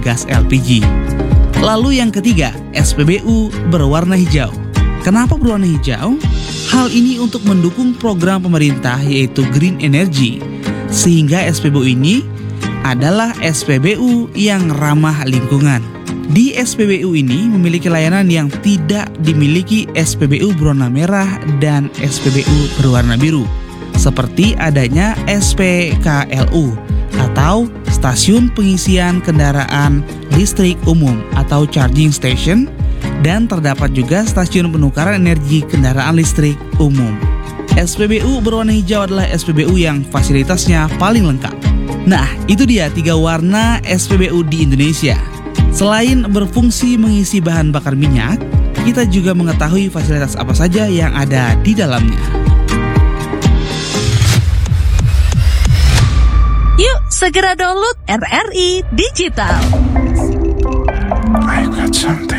gas LPG. Lalu yang ketiga, SPBU berwarna hijau. Kenapa berwarna hijau? Hal ini untuk mendukung program pemerintah yaitu Green Energy, sehingga SPBU ini adalah SPBU yang ramah lingkungan. Di SPBU ini memiliki layanan yang tidak dimiliki SPBU berwarna merah dan SPBU berwarna biru, seperti adanya SPKLU atau Stasiun Pengisian Kendaraan Listrik Umum atau Charging Station, dan terdapat juga Stasiun Penukaran Energi Kendaraan Listrik Umum. SPBU berwarna hijau adalah SPBU yang fasilitasnya paling lengkap. Nah, itu dia 3 warna SPBU di Indonesia. Selain berfungsi mengisi bahan bakar minyak, kita juga mengetahui fasilitas apa saja yang ada di dalamnya. Yuk, segera download RRI Digital. I got something.